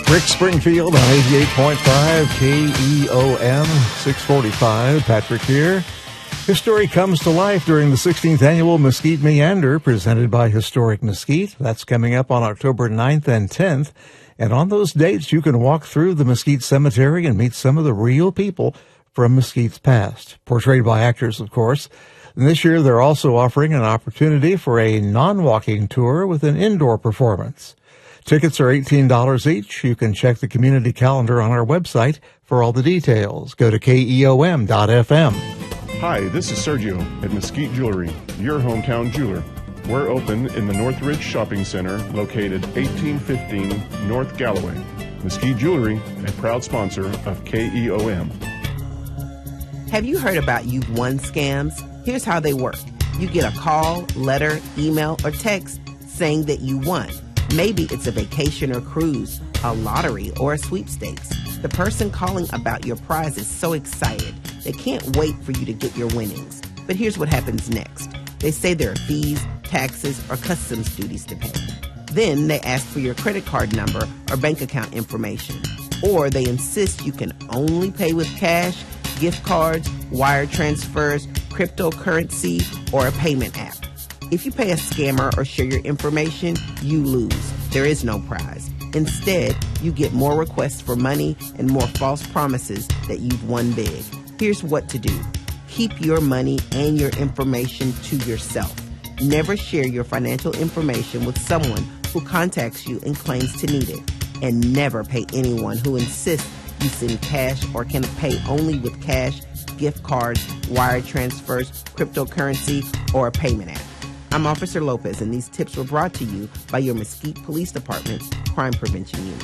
Rick Springfield on 88.5 KEOM 645. Patrick here. His story comes to life during the 16th annual Mesquite Meander presented by Historic Mesquite. That's coming up on October 9th and 10th. And on those dates, you can walk through the Mesquite Cemetery and meet some of the real people from Mesquite's past, portrayed by actors, of course. And this year, they're also offering an opportunity for a non-walking tour with an indoor performance. Tickets are $18 each. You can check the community calendar on our website for all the details. Go to KEOM.FM. Hi, this is Sergio at Mesquite Jewelry, your hometown jeweler. We're open in the Northridge Shopping Center, located 1815 North Galloway. Mesquite Jewelry, a proud sponsor of KEOM. Have you heard about You've Won scams? Here's how they work. You get a call, letter, email, or text saying that you won. Maybe it's a vacation or cruise, a lottery, or a sweepstakes. The person calling about your prize is so excited, they can't wait for you to get your winnings. But here's what happens next. They say there are fees, taxes, or customs duties to pay. Then they ask for your credit card number or bank account information. Or they insist you can only pay with cash, gift cards, wire transfers, cryptocurrency, or a payment app. If you pay a scammer or share your information, you lose. There is no prize. Instead, you get more requests for money and more false promises that you've won big. Here's what to do. Keep your money and your information to yourself. Never share your financial information with someone who contacts you and claims to need it. And never pay anyone who insists you send cash or can pay only with cash, gift cards, wire transfers, cryptocurrency, or a payment app. I'm Officer Lopez, and these tips were brought to you by your Mesquite Police Department's Crime Prevention Unit.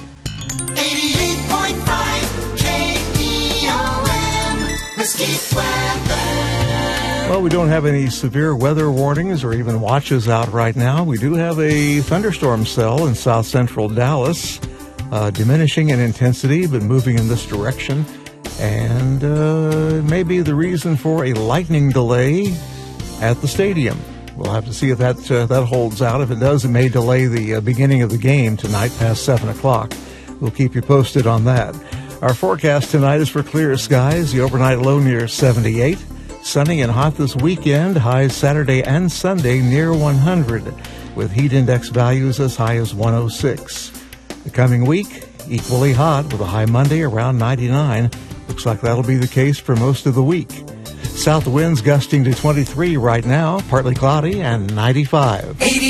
88.5 KEOM, Mesquite weather. Well, we don't have any severe weather warnings or even watches out right now. We do have a thunderstorm cell in south central Dallas, diminishing in intensity, but moving in this direction. And maybe the reason for a lightning delay at the stadium. We'll have to see if that holds out. If it does, it may delay the beginning of the game tonight past 7 o'clock. We'll keep you posted on that. Our forecast tonight is for clear skies. The overnight low near 78. Sunny and hot this weekend. Highs Saturday and Sunday near 100, with heat index values as high as 106. The coming week, equally hot with a high Monday around 99. Looks like that'll be the case for most of the week. South winds gusting to 23 right now, partly cloudy, and 95.